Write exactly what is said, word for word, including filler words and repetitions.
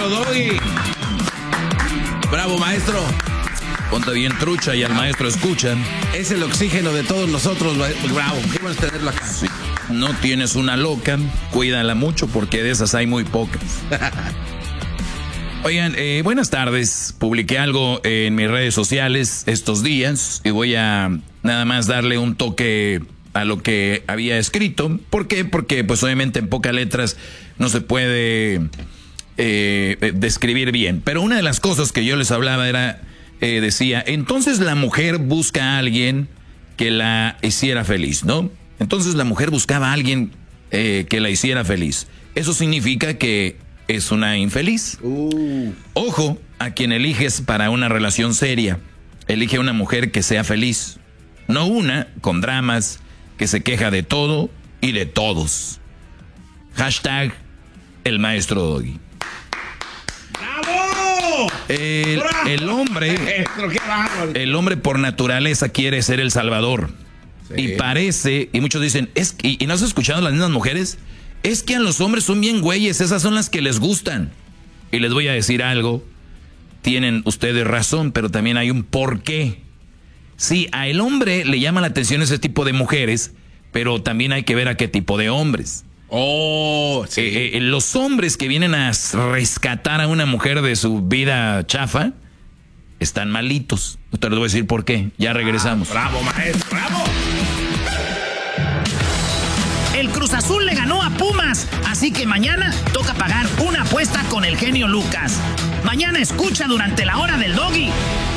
oxígeno, Doggy. Bravo, maestro. Ponte bien trucha y al maestro escuchan. Es el oxígeno de todos nosotros, bravo. Qué bueno es tenerlo acá. Sí. No tienes una loca, cuídala mucho porque de esas hay muy pocas. Oigan, eh, buenas tardes. Publiqué algo en mis redes sociales estos días y voy a nada más darle un toque a lo que había escrito. ¿Por qué? Porque pues obviamente en pocas letras no se puede eh, describir bien. Pero una de las cosas que yo les hablaba era, eh, decía, entonces la mujer busca a alguien que la hiciera feliz, ¿no? Entonces la mujer buscaba a alguien eh, que la hiciera feliz. Eso significa que es una infeliz. Uh. Ojo a quien eliges para una relación seria. Elige una mujer que sea feliz. No una con dramas, que se queja de todo y de todos. Hashtag el maestro Doggy. ¡Bravo! El, ¡Bravo! el hombre, el hombre por naturaleza quiere ser el salvador. Sí. Y parece, y muchos dicen, es y, y no has escuchado a las mismas mujeres, es que a los hombres son bien güeyes, esas son las que les gustan. Y les voy a decir algo, tienen ustedes razón, pero también hay un porqué. Sí, a el hombre le llama la atención ese tipo de mujeres, pero también hay que ver a qué tipo de hombres. Oh, sí. Eh, eh, los hombres que vienen a rescatar a una mujer de su vida chafa están malitos. Te les voy a decir por qué. Ya regresamos. Ah, bravo, maestro, bravo. El Cruz Azul le ganó a Pumas, así que mañana toca pagar una apuesta con el genio Lucas. Mañana escucha durante la hora del Doggy.